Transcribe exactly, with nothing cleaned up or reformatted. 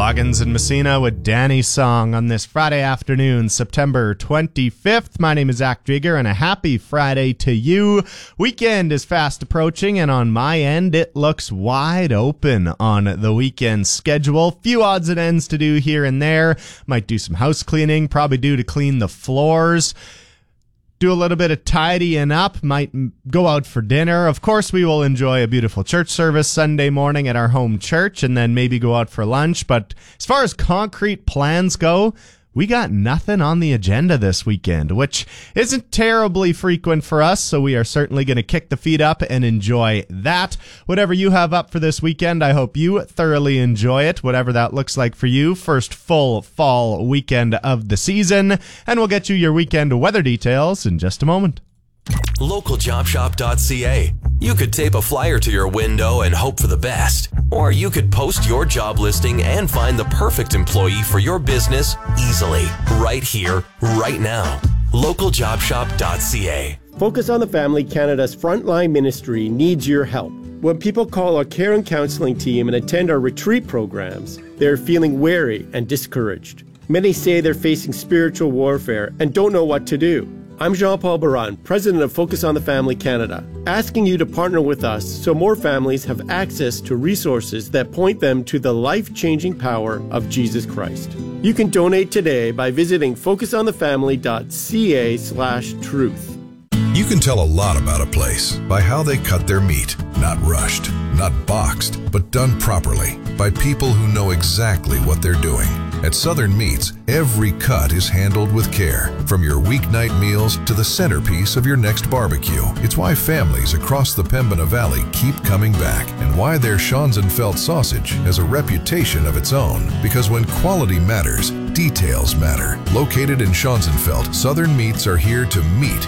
Loggins and Messina with Danny's Song on this Friday afternoon, September twenty-fifth. My name is Zach Drieger, and a happy Friday to you. Weekend is fast approaching, and on my end, it looks wide open on the weekend schedule. Few odds and ends to do here and there. Might do some house cleaning, probably due to clean the floors. Do a little bit of tidying up, might go out for dinner. Of course, we will enjoy a beautiful church service Sunday morning at our home church and then maybe go out for lunch. But as far as concrete plans go, we got nothing on the agenda this weekend, which isn't terribly frequent for us, so we are certainly going to kick the feet up and enjoy that. Whatever you have up for this weekend, I hope you thoroughly enjoy it, whatever that looks like for you. First full fall weekend of the season, and we'll get you your weekend weather details in just a moment. local job shop dot c a. You could tape a flyer to your window and hope for the best. Or you could post your job listing and find the perfect employee for your business easily, right here, right now. local job shop dot c a. Focus on the Family Canada's frontline ministry needs your help. When people call our care and counseling team and attend our retreat programs, they're feeling weary and discouraged. Many say they're facing spiritual warfare and don't know what to do. I'm Jean-Paul Baran, President of Focus on the Family Canada, asking you to partner with us so more families have access to resources that point them to the life-changing power of Jesus Christ. You can donate today by visiting focus on the family dot c a slash truth. You can tell a lot about a place by how they cut their meat. Not rushed, not boxed, but done properly by people who know exactly what they're doing. At Southern Meats, every cut is handled with care, from your weeknight meals to the centerpiece of your next barbecue. It's why families across the Pembina Valley keep coming back, and why their Schonzenfeld sausage has a reputation of its own. Because when quality matters, details matter. Located in Schonzenfeld, Southern Meats are here to meet